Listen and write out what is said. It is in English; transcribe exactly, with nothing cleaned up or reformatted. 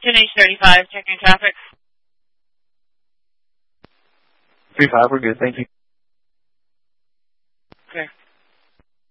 ten H thirty-five, checking traffic. three five, we're good, thank you. Okay.